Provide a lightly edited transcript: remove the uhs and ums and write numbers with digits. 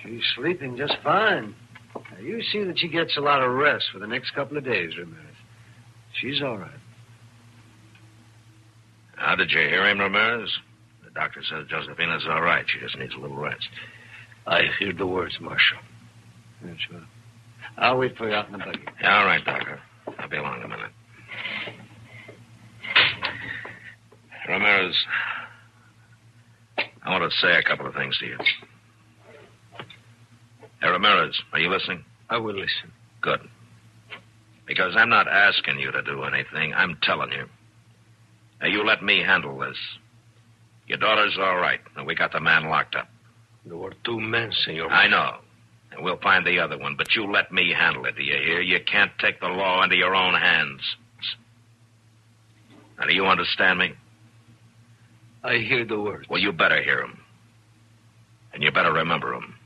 She's sleeping just fine. Now, you see that she gets a lot of rest for the next couple of days, Ramirez. She's all right. How did you hear him, Ramirez? The doctor says Josefina's all right. She just needs a little rest. I hear the words, Marshal. Yeah, sure. I'll wait for you out in the buggy. Yeah, all right, Doctor. I'll be along in a minute. Ramirez, I want to say a couple of things to you. Hey, Ramirez, are you listening? I will listen. Good. Because I'm not asking you to do anything. I'm telling you. Now, you let me handle this. Your daughter's all right, and we got the man locked up. There were 2 men, Senor. I know. And we'll find the other one, but you let me handle it, do you hear? You can't take the law into your own hands. Now, do you understand me? I hear the words. Well, you better hear them. And you better remember them.